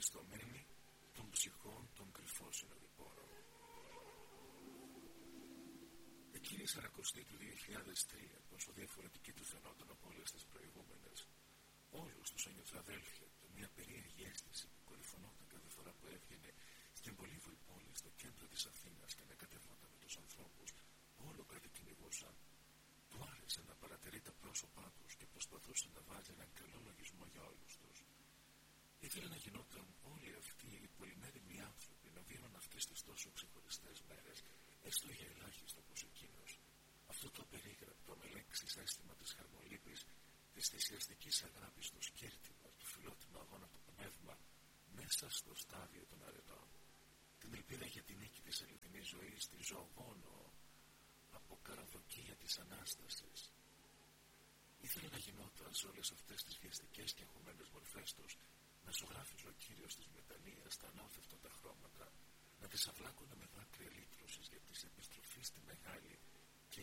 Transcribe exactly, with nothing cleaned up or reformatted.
ευχαριστωμένη των ψυχών των κρυφών συνοδοιπόρων. Εκείνη η Σαρακοστή του δύο χιλιάδες τρία, πόσο διαφορετική του φαινόταν από όλες τις προηγούμενες, όλους τους ένιωθε αδέλφια του, μια περίεργη αίσθηση που κορυφωνόταν κάθε φορά που έβγαινε στην πολύβολη πόλη στο κέντρο της Αθήνας και ανακατευόταν με τους ανθρώπους που όλο κάτι κυνηγούσαν. Του άρεσε να παρατηρεί τα πρόσωπά τους και προσπαθούσε να βάζει έναν καλό λογισμό για όλους τους. Ήθελε να γινόταν όλοι αυτοί οι πολυμέριμοι άνθρωποι να βίωναν αυτές τις τόσο ξεχωριστές μέρες, έστω για ελάχιστο όπως εκείνος. Αυτό το απερίγραπτο με λέξεις αίσθημα της χαρμολύπης, της θυσιαστικής αγάπης, του σκέρτημα, του φιλότιμου αγώνα του πνεύμα, μέσα στο στάδιο των αρετών. Την ελπίδα για την νίκη της αληθινής ζωής, τη ζωογόνο από καραδοκία της Ανάστασης. Ήθελε να γινόταν σε όλες αυτές τις βιαστικές και αγχωμένες μορφές τους να ζωγράφιζε ο Κύριος της Μετανοίας τα ανώθευτα τα χρώματα, να τις αυλάκωνε με δάκρυα